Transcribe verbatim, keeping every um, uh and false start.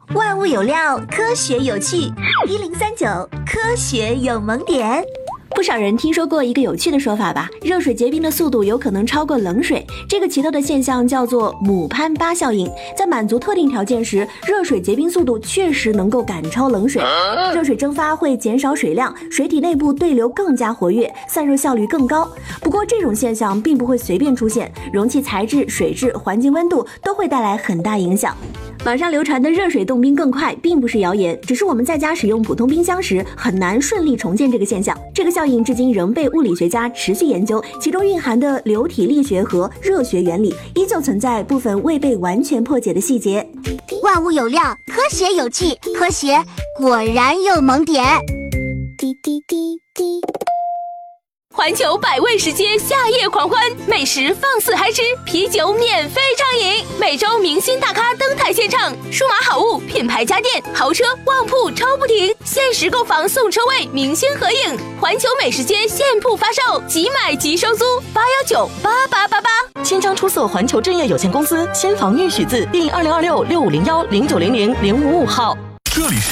万物有料，科学有趣。一零三九，科学有萌点。 不少人听说过一个有趣的说法吧，热水结冰的速度有可能超过冷水，这个奇特的现象叫做姆潘巴效应。在满足特定条件时，热水结冰速度确实能够赶超冷水，热水蒸发会减少水量，水体内部对流更加活跃，散热效率更高。不过这种现象并不会随便出现，容器材质、水质、环境温度都会带来很大影响。网上流传的热水冻冰更快并不是谣言，只是我们在家使用普通冰箱时很难顺利重建这个现象。这个效应至今仍被物理学家持续研究，其中蕴含的流体力学和热学原理依旧存在部分未被完全破解的细节。 万物有料，科学有趣，科学果然有萌点。滴滴滴滴。 环球百味食街夏夜狂欢，美食放肆嗨吃，啤酒免费畅饮，每周明星大咖登台献唱，数码好物、品牌家电、豪车、旺铺抽不停，限时购房送车位，明星合影。环球美食街现铺发售，即买即收租，八幺九八八八八。 千张出售环球正业有限公司，先房预许字第二零二六六五零幺零九零零零五五号。 这里是